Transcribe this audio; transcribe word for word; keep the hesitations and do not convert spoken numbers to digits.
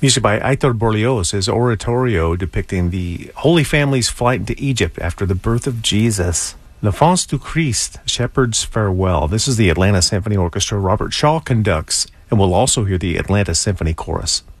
Music by Aitor Berlioz, his oratorio depicting the Holy Family's flight into Egypt after the birth of Jesus. L'Enfance du Christ, Shepherd's Farewell. This is the Atlanta Symphony Orchestra. Robert Shaw conducts, and we'll also hear the Atlanta Symphony Chorus.